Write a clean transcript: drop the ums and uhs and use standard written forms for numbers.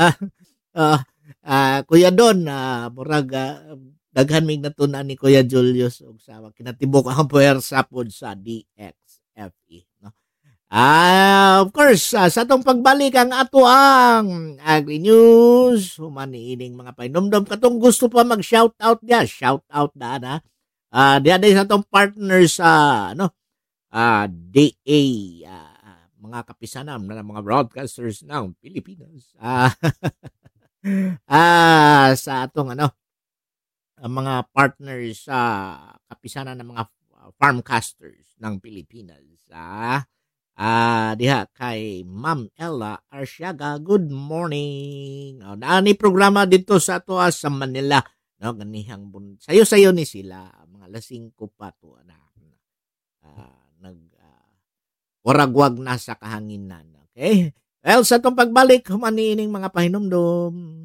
ah, Kuya Don, murag daghan mig natunan ni Kuya Julius og sa kinatibok ang puwersa pod sa DXFE, no? Of course, sa atong pagbalik ang ato ang Agri-News, human niining mga painumdum katong gusto pa mag-shoutout dia, shoutout na na. Diya sa atong partners sa DA, mga kapisanam na mga broadcasters ng Pilipinas. Sa atong ang mga partners sa kapisanan ng mga farmcasters ng Pilipinas. Diha kay Ma'am Ella Arsiaga, good morning. Naani programa dito sa ato sa Manila, no, ganihang sayo-sayo ni sila mga lasing ko pa to waragwag na sa kahanginan. Okay? Well, sa itong pagbalik, humaniining mga pahinumdum.